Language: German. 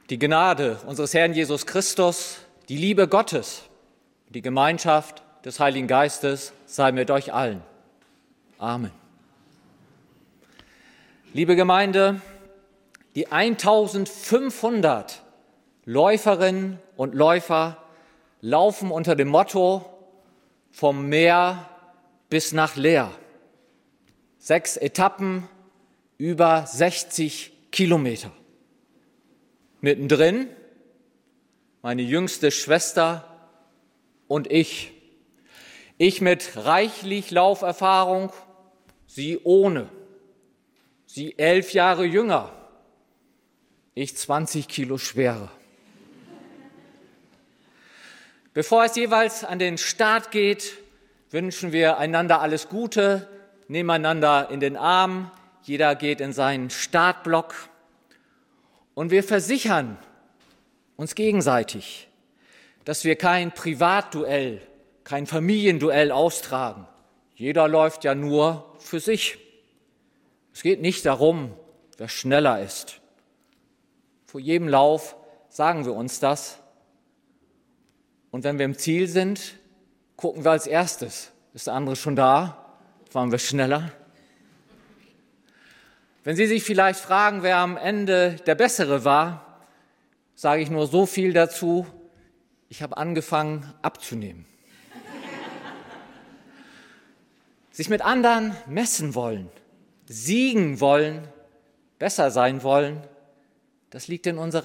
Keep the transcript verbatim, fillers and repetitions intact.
Die Gnade unseres Herrn Jesus Christus, die Liebe Gottes, die Gemeinschaft des Heiligen Geistes sei mit euch allen. Amen. Liebe Gemeinde, die eintausendfünfhundert Läuferinnen und Läufer laufen unter dem Motto vom Meer bis nach Leer. Sechs Etappen, über sechzig Kilometer. Mittendrin meine jüngste Schwester und ich. Ich mit reichlich Lauferfahrung, sie ohne. Sie elf Jahre jünger, ich zwanzig Kilo schwerer. Bevor es jeweils an den Start geht, wünschen wir einander alles Gute, nehmen einander in den Arm, jeder geht in seinen Startblock und wir versichern uns gegenseitig, dass wir kein Privatduell, kein Familienduell austragen. Jeder läuft ja nur für sich. Es geht nicht darum, wer schneller ist. Vor jedem Lauf sagen wir uns das. Und wenn wir im Ziel sind, gucken wir als erstes. Ist der andere schon da? Waren wir schneller? Wenn Sie sich vielleicht fragen, wer am Ende der Bessere war, sage ich nur so viel dazu: Ich habe angefangen abzunehmen. Sich mit anderen messen wollen, siegen wollen, besser sein wollen, das liegt in unserer